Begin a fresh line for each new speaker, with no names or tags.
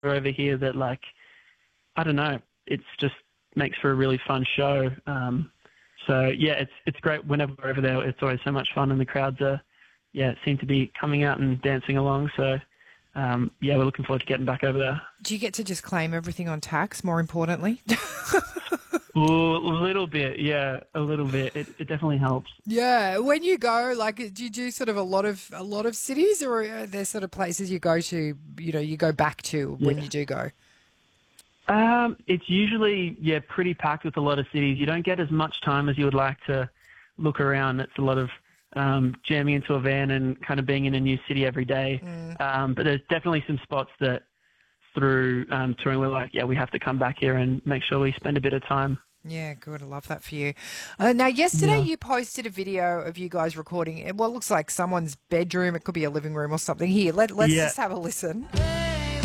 over here that, like, I don't know, it's just makes for a really fun show. So yeah, it's great whenever we're over there. It's always so much fun, and the crowds seem to be coming out and dancing along. So we're looking forward to getting back over there.
Do you get to just claim everything on tax, more importantly?
Ooh, a little bit, yeah, a little bit. It definitely helps.
Yeah. When you go, like, do you do sort of a lot of cities, or are there sort of places you go to, you go back to when
Yeah.
you do go?
It's usually, pretty packed with a lot of cities. You don't get as much time as you would like to look around. It's a lot of jamming into a van and kind of being in a new city every day. But there's definitely some spots that through touring we're like, we have to come back here and make sure we spend a bit of time.
Yeah, good. I love that for you. Now, yesterday
Yeah.
you posted a video of you guys recording in what looks like someone's bedroom. It could be a living room or something. Here, let's
Yeah.
just have a listen.